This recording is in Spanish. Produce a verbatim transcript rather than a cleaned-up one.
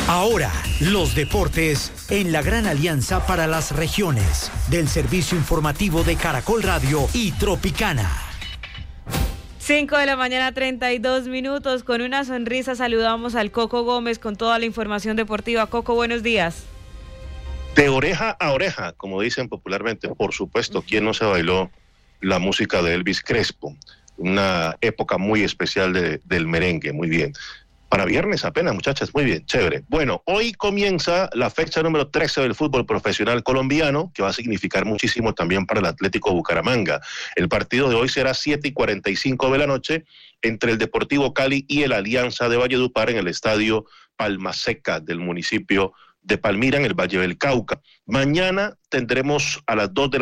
Ahora, los deportes en la gran alianza para las regiones del servicio informativo de Caracol Radio y Tropicana. cinco de la mañana, treinta y dos minutos. Con una sonrisa saludamos al Coco Gómez con toda la información deportiva. Coco, buenos días. De oreja a oreja, como dicen popularmente, por supuesto, ¿quién no se bailó la música de Elvis Crespo? Una época muy especial de, del merengue, muy bien. Para viernes apenas, muchachas, muy bien, chévere. Bueno, hoy comienza la fecha número trece del fútbol profesional colombiano, que va a significar muchísimo también para el Atlético Bucaramanga. El partido de hoy será siete y cuarenta y cinco de la noche entre el Deportivo Cali y el Alianza de Valledupar en el estadio Palma Seca del municipio de Palmira, en el Valle del Cauca. Mañana tendremos a las dos de la